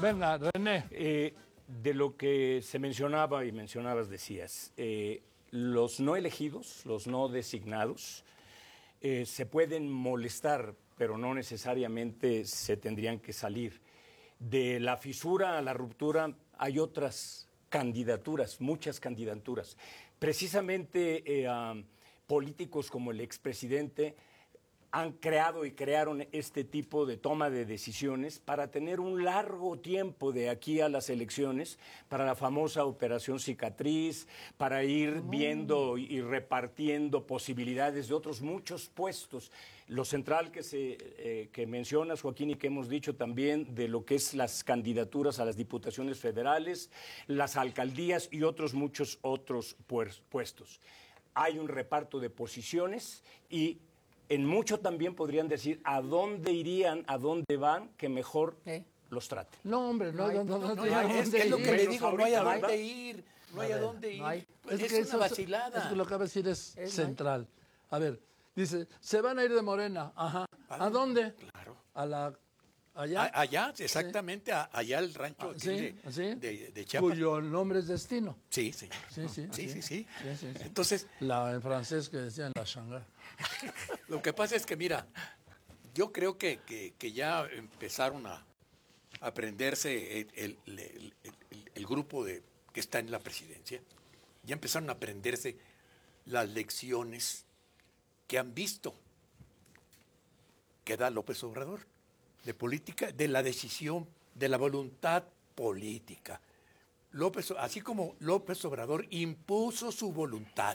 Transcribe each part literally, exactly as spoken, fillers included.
Venga, René. Eh, de lo que se mencionaba y mencionabas, decías, eh, los no elegidos, los no designados, eh, se pueden molestar, pero no necesariamente se tendrían que salir. De la fisura a la ruptura hay otras candidaturas, muchas candidaturas. Precisamente eh, um, políticos como el expresidente han creado y crearon este tipo de toma de decisiones para tener un largo tiempo de aquí a las elecciones, para la famosa operación cicatriz, para ir viendo y repartiendo posibilidades de otros muchos puestos. Lo central que, se, eh, que mencionas, Joaquín, y que hemos dicho también de lo que es las candidaturas a las diputaciones federales, las alcaldías y otros muchos otros puestos. Hay un reparto de posiciones y en mucho también podrían decir a dónde irían, a dónde van, que mejor ¿Eh? los traten. No, hombre, no, no, no, no, no, no, es, es lo que le digo, no hay a dónde ir, no hay a dónde ir. Hay, pues es, es, que una eso, vacilada. Es que lo que acaba de decir es, es central. A ver, dice, se van a ir de Morena, ajá. ¿A dónde? Claro. A la... Allá. A, allá, exactamente, ¿Sí? allá el rancho ah, aquí ¿sí? de, ¿Sí? de, de Chiapas. Cuyo nombre es destino. Sí, señor. Sí, sí, sí, sí, sí. sí, sí, sí. Entonces, la, en francés que decían la Shanghái. Lo que pasa es que, mira, yo creo que, que, que ya empezaron a aprenderse el, el, el, el, el, el grupo de, que está en la presidencia, ya empezaron a aprenderse las lecciones que han visto que da López Obrador, de política, de la decisión, de la voluntad política. López, así como López Obrador impuso su voluntad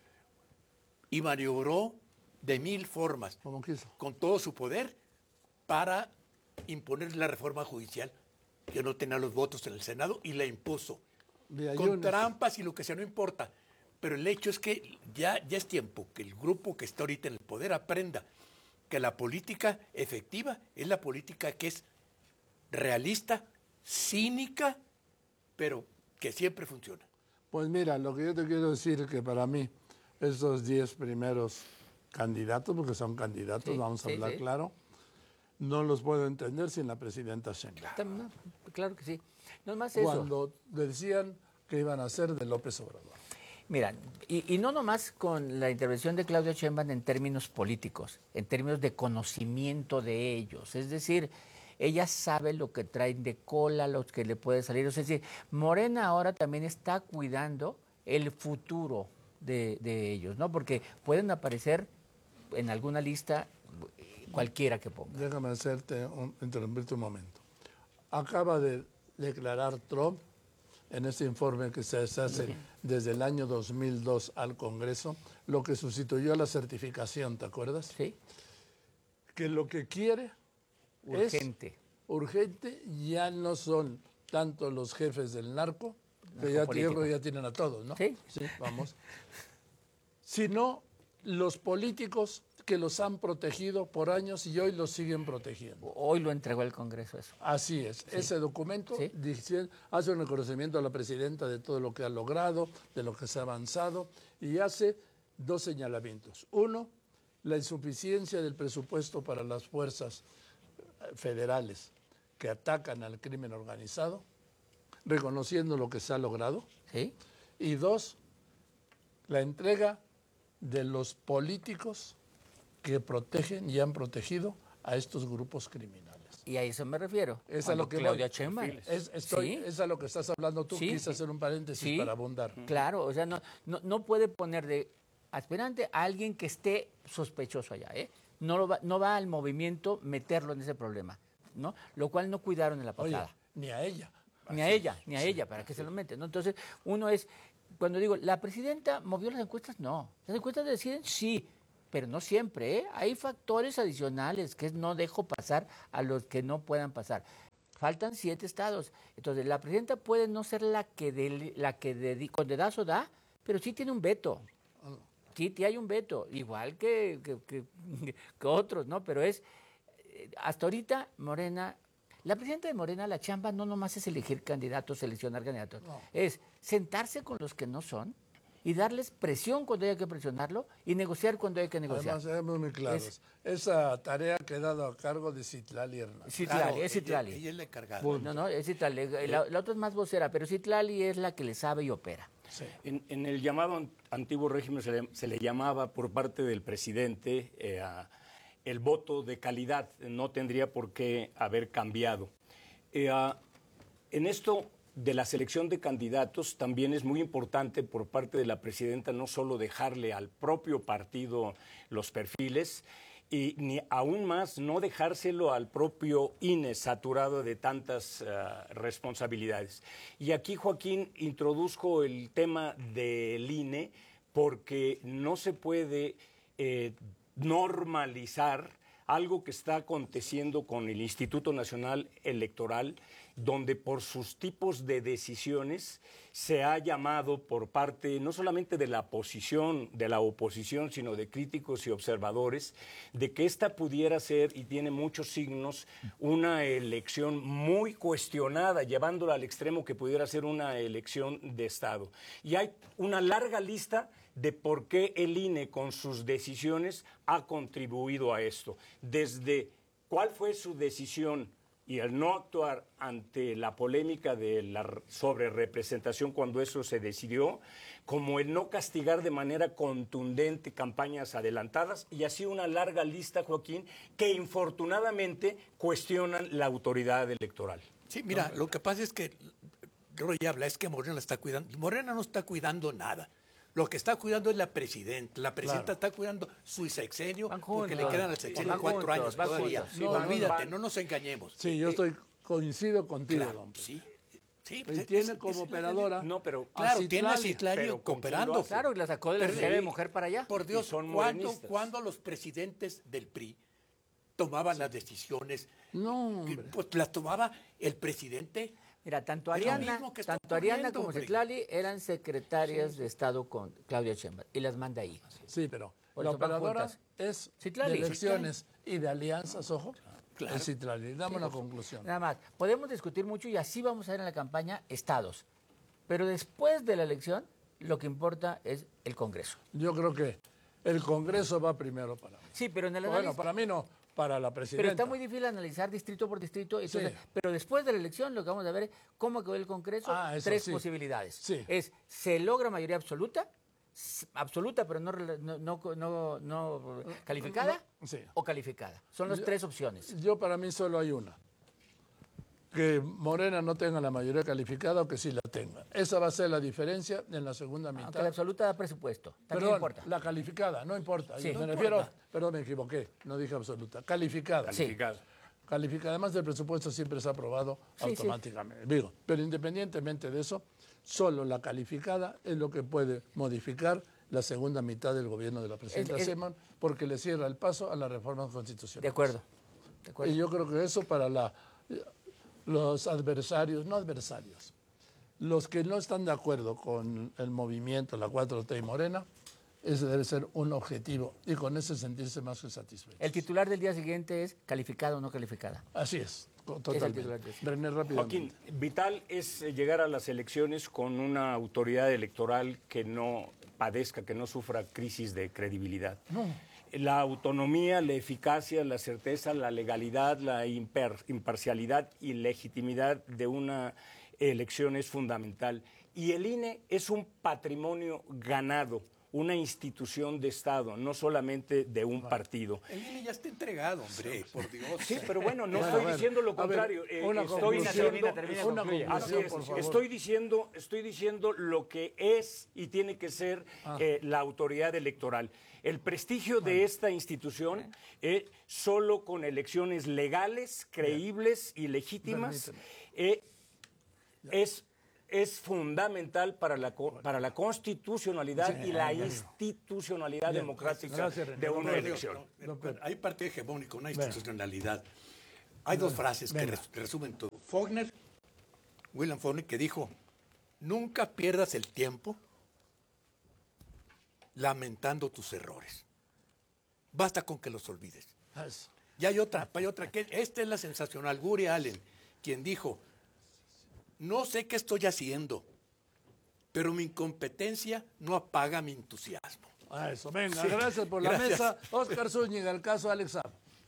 y maniobró de mil formas, con todo su poder, para imponer la reforma judicial, que no tenía los votos en el Senado, y la impuso. Con trampas y lo que sea, no importa. Pero el hecho es que ya, ya es tiempo que el grupo que está ahorita en el poder aprenda que la política efectiva es la política que es realista, cínica, pero que siempre funciona. Pues mira, lo que yo te quiero decir es que para mí esos diez primeros candidatos, porque son candidatos, sí, vamos a sí, hablar sí. claro, no los puedo entender sin la presidenta Sheinbaum. Claro, claro que sí. No más eso. Cuando decían que iban a ser de López Obrador. Mira, y, y no nomás con la intervención de Claudia Sheinbaum en términos políticos, en términos de conocimiento de ellos. Es decir, ella sabe lo que traen de cola, lo que le puede salir. Es decir, Morena ahora también está cuidando el futuro de, de ellos, ¿no? Porque pueden aparecer en alguna lista cualquiera que ponga. Déjame hacerte un, interrumpirte un momento. Acaba de declarar Trump en este informe que se hace desde el año dos mil dos al Congreso, lo que sustituyó a la certificación, ¿te acuerdas? Sí. Que lo que quiere urgente. es urgente, ya no son tanto los jefes del narco, que ya, tienen, ya tienen a todos, ¿no? Sí. Sí, vamos. Sino los políticos que los han protegido por años y hoy los siguen protegiendo. Hoy lo entregó el Congreso eso. Así es. Sí. Ese documento ¿Sí? dice, hace un reconocimiento a la presidenta de todo lo que ha logrado, de lo que se ha avanzado, y hace dos señalamientos. Uno, la insuficiencia del presupuesto para las fuerzas federales que atacan al crimen organizado, reconociendo lo que se ha logrado. ¿Sí? Y dos, la entrega de los políticos que protegen y han protegido a estos grupos criminales. Y a eso me refiero. Es a lo que Claudia Sheinbaum. Es, estoy, ¿Sí? es a lo que estás hablando tú. ¿Sí? Quise hacer un paréntesis ¿Sí? para abundar. Claro, o sea, no, no, no puede poner de aspirante a alguien que esté sospechoso allá, ¿eh? No, lo va, no va al movimiento meterlo en ese problema, ¿no? Lo cual no cuidaron en la pasada. Oye, ni a ella. Ni a ella, ni a sí. ella, ¿para qué se lo mete? ¿No? Entonces, uno es, cuando digo, ¿la presidenta movió las encuestas? No. Las encuestas deciden sí, pero no siempre, ¿eh? Hay factores adicionales que no dejo pasar a los que no puedan pasar. Faltan siete estados. Entonces, la presidenta puede no ser la que, de, la que de, con dedazo da, pero sí tiene un veto. Sí, sí hay un veto, igual que, que, que, que otros, ¿no? Pero es, hasta ahorita, Morena, la presidenta de Morena, la chamba no nomás es elegir candidatos, seleccionar candidatos, no. Es sentarse con los que no son y darles presión cuando haya que presionarlo y negociar cuando haya que negociar. Además, seamos muy claros. Es- Esa tarea ha quedado a cargo de Citlali Hernández. Citlali, Claro, es Citlali. Ella, ella es la encargada. No, no, es Citlali. La, la otra es más vocera, pero Citlali es la que le sabe y opera. Sí. En, en el llamado an- antiguo régimen se le, se le llamaba por parte del presidente eh, a- el voto de calidad. No tendría por qué haber cambiado. Eh, a- en esto de la selección de candidatos también es muy importante por parte de la presidenta no solo dejarle al propio partido los perfiles, y ni aún más no dejárselo al propio I N E saturado de tantas uh, responsabilidades. Y aquí, Joaquín, introduzco el tema del I N E porque no se puede eh, normalizar algo que está aconteciendo con el Instituto Nacional Electoral, donde por sus tipos de decisiones se ha llamado por parte no solamente de la oposición, de la oposición, sino de críticos y observadores, de que esta pudiera ser, y tiene muchos signos, una elección muy cuestionada, llevándola al extremo que pudiera ser una elección de Estado. Y hay una larga lista de por qué el I N E con sus decisiones ha contribuido a esto. Desde cuál fue su decisión y el no actuar ante la polémica de la sobrerepresentación cuando eso se decidió, como el no castigar de manera contundente campañas adelantadas, y así una larga lista, Joaquín, que infortunadamente cuestionan la autoridad electoral. Sí, mira, lo que pasa es que, Roy habla, es que Morena está cuidando. Morena no está cuidando nada. Lo que está cuidando es la presidenta. La presidenta Claro. está cuidando su sexenio Van porque juntos. le quedan al sexenio Van cuatro juntos, años van todavía. juntos. Sí, No, no, olvídate, van- no nos engañemos. Sí, yo Eh, estoy coincido contigo, claro, don Pedro. sí, sí, Y pues, tiene es- como es la operadora No, pero a Claro, tiene a Citlali. Citlali pero ¿con quién cooperando. lo hace? Claro, y la sacó de la Pero Secretaría de sí. Mujer para allá. Por Dios, Y son ¿cuándo, morenistas. cuándo los presidentes del P R I tomaban las decisiones? No, Que, hombre. Pues las tomaba el presidente. Mira, tanto Es lo Ariana, mismo que está tanto Ariana ocurriendo, como hombre. Citlali eran secretarias de Estado con Claudia Sheinbaum y las manda ahí. Sí, pero Por la eso van operadora juntas. es Citlali. de elecciones y de alianzas, ojo, Claro. es Citlali. Dame una conclusión. Nada más, podemos discutir mucho y así vamos a ver en la campaña estados. Pero después de la elección, lo que importa es el Congreso. Yo creo que el Congreso va primero para mí. Sí, pero en el Bueno, análisis... para mí no, para la presidenta. Pero está muy difícil analizar distrito por distrito. Entonces, Sí. Pero después de la elección, lo que vamos a ver es cómo quedó el Congreso. Ah, eso tres sí. posibilidades. Sí. Es, se logra mayoría absoluta, s- absoluta, pero no, rela- no, no, no- no calificada, No, sí. o calificada. Son las Yo- tres opciones. Yo para mí solo hay una. Que Morena no tenga la mayoría calificada o que sí la tenga. Esa va a ser la diferencia en la segunda mitad. Aunque la absoluta da presupuesto. También Perdón, importa. la calificada, no importa. Sí. me No refiero, importa. perdón, me equivoqué, no dije absoluta. Calificada. Sí. calificado. Calificada. Además del presupuesto siempre se ha aprobado Sí, automáticamente. Digo, pero independientemente de eso, solo la calificada es lo que puede modificar la segunda mitad del gobierno de la presidenta Es- es- Sheinbaum, porque le cierra el paso a la reforma constitucional. De acuerdo. De acuerdo. Y yo creo que eso para la, los adversarios, no adversarios, los que no están de acuerdo con el movimiento, la cuatro T y Morena, ese debe ser un objetivo y con ese sentirse más que satisfechos. El titular del día siguiente es calificada o no calificada. Así es, co- titular totalmente. de eso. René, rápidamente. Joaquín, vital es eh, llegar a las elecciones con una autoridad electoral que no padezca, que no sufra crisis de credibilidad. La autonomía, la eficacia, la certeza, la legalidad, la imper- imparcialidad y legitimidad de una elección es fundamental. Y el I N E es un patrimonio ganado, una institución de Estado, no solamente de un partido. El I N E ya está entregado, hombre, por Dios. Sí, pero bueno, no Bueno, estoy a ver, diciendo lo a ver, contrario. Eh, una estoy conclusión, diciendo, termina, una concluye. conclusión, Así es, por favor. estoy diciendo, estoy diciendo lo que es y tiene que ser eh, la autoridad electoral. El prestigio de esta institución eh, solo con elecciones legales, creíbles y legítimas eh, es, es fundamental para la, co- para la constitucionalidad y la institucionalidad Bien, democrática gracias, René. de No, una no, elección. No, pero hay parte hegemónica, una institucionalidad. Hay dos frases que venga. res- resumen todo. Faulkner, William Faulkner, que dijo, nunca pierdas el tiempo lamentando tus errores. Basta con que los olvides. Es- Y hay otra, hay otra, que esta es la sensacional, Woody Allen, quien dijo, no sé qué estoy haciendo, pero mi incompetencia no apaga mi entusiasmo. A eso, venga, Sí, gracias por la gracias. mesa. Óscar Zúñiga, el caso Alex Saab.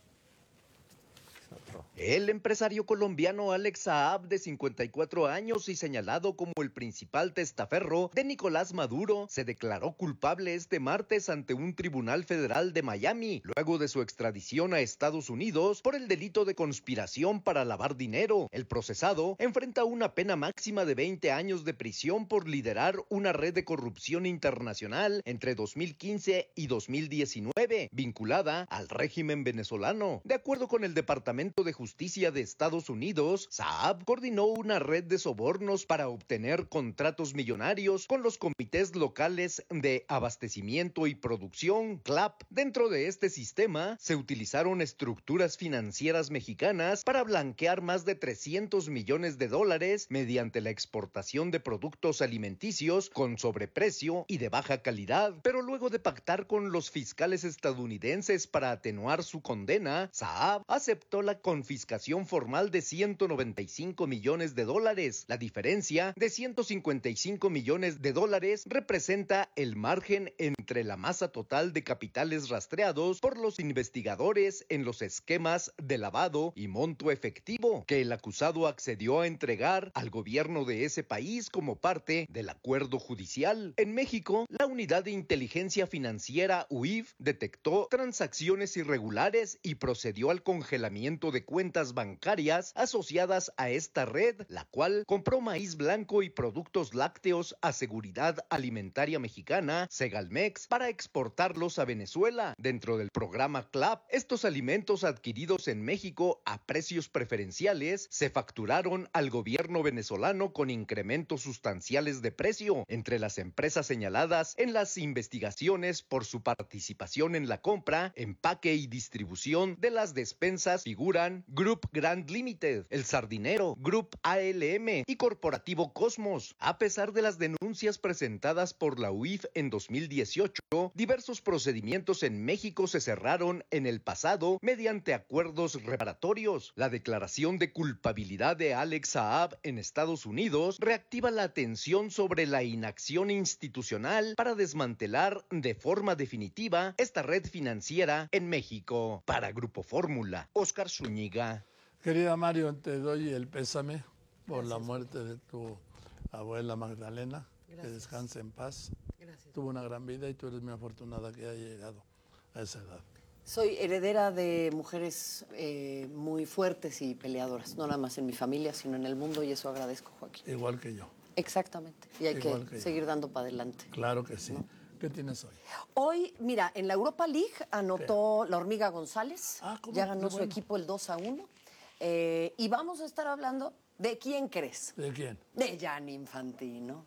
El empresario colombiano Alex Saab, de cincuenta y cuatro años y señalado como el principal testaferro de Nicolás Maduro, se declaró culpable este martes ante un tribunal federal de Miami, luego de su extradición a Estados Unidos por el delito de conspiración para lavar dinero. El procesado enfrenta una pena máxima de veinte años de prisión por liderar una red de corrupción internacional entre dos mil quince y dos mil diecinueve, vinculada al régimen venezolano. De acuerdo con el Departamento de Justicia de Estados Unidos, Saab coordinó una red de sobornos para obtener contratos millonarios con los comités locales de abastecimiento y producción, C L A P. Dentro de este sistema, se utilizaron estructuras financieras mexicanas para blanquear más de trescientos millones de dólares mediante la exportación de productos alimenticios con sobreprecio y de baja calidad. Pero luego de pactar con los fiscales estadounidenses para atenuar su condena, Saab aceptó la confiscación formal de ciento noventa y cinco millones de dólares. La diferencia de ciento cincuenta y cinco millones de dólares representa el margen entre la masa total de capitales rastreados por los investigadores en los esquemas de lavado y monto efectivo que el acusado accedió a entregar al gobierno de ese país como parte del acuerdo judicial. En México, la Unidad de Inteligencia Financiera U I F detectó transacciones irregulares y procedió al congelamiento de cuentas bancarias asociadas a esta red, la cual compró maíz blanco y productos lácteos a Seguridad Alimentaria Mexicana, Segalmex, para exportarlos a Venezuela. Dentro del programa C L A P, estos alimentos adquiridos en México a precios preferenciales se facturaron al gobierno venezolano con incrementos sustanciales de precio. Entre las empresas señaladas en las investigaciones por su participación en la compra, empaque y distribución de las despensas figuran Group Grand Limited, El Sardinero, Group A L M y Corporativo Cosmos. A pesar de las denuncias presentadas por la U I F en dos mil dieciocho, diversos procedimientos en México se cerraron en el pasado mediante acuerdos reparatorios. La declaración de culpabilidad de Alex Saab en Estados Unidos reactiva la atención sobre la inacción institucional para desmantelar de forma definitiva esta red financiera en México. Para Grupo Fórmula, Óscar Zúñiga. Querida Mario, te doy el pésame por Gracias. La muerte de tu abuela Magdalena. Gracias. Que descanse en paz. Gracias. Tuvo una gran vida y tú eres muy afortunada que haya llegado a esa edad. Soy heredera de mujeres eh, muy fuertes y peleadoras, no nada más en mi familia, sino en el mundo, y eso agradezco, Joaquín. Igual que yo. Exactamente, y hay que, que seguir dando para adelante. Claro que sí. ¿No? ¿Qué tienes hoy? Hoy, mira, en la Europa League anotó ¿Qué? La Hormiga González, ah, ya ganó su bueno. equipo el dos a uno, eh, y vamos a estar hablando de quién crees. ¿De quién? De Gianni Infantino.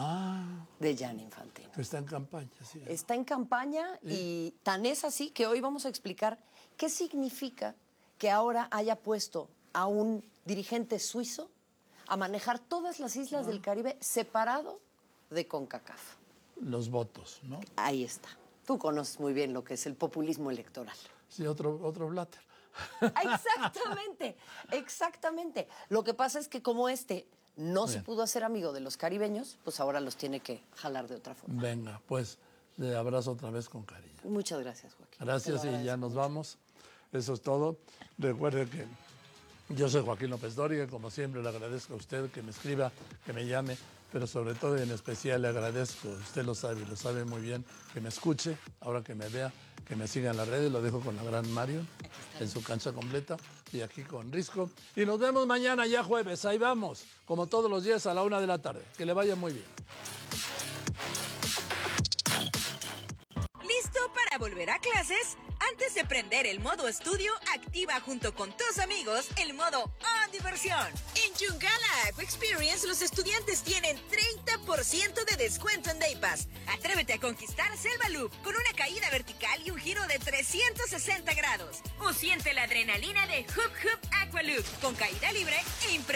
Ah. De Gianni Infantino. Está en campaña, sí. Está en campaña ¿Sí? y tan es así que hoy vamos a explicar qué significa que ahora haya puesto a un dirigente suizo a manejar todas las islas ah. del Caribe separado de CONCACAF. Los votos, ¿no? Ahí está. Tú conoces muy bien lo que es el populismo electoral. Sí, otro, otro Blatter. Exactamente, exactamente. Lo que pasa es que como este no Bien. se pudo hacer amigo de los caribeños, pues ahora los tiene que jalar de otra forma. Venga, pues le abrazo otra vez con cariño. Muchas gracias, Joaquín. Gracias y ya nos mucho. vamos. Eso es todo. Recuerde que yo soy Joaquín López Dóriga, como siempre le agradezco a usted que me escriba, que me llame, pero sobre todo y en especial le agradezco, usted lo sabe, lo sabe muy bien, que me escuche, ahora que me vea, que me siga en las redes, lo dejo con la gran Mario, en su cancha completa, y aquí con Risco. Y nos vemos mañana ya jueves, ahí vamos, como todos los días a la una de la tarde. Que le vaya muy bien. ¿Listo para volver a clases? Antes de prender el modo estudio, activa junto con tus amigos el modo On Diversión. En Chungala Aqua Experience, los estudiantes tienen treinta por ciento de descuento en Day Pass. Atrévete a conquistar Selva Loop con una caída vertical y un giro de trescientos sesenta grados. O siente la adrenalina de Hoop Hoop Aqua Loop con caída libre e impresionante.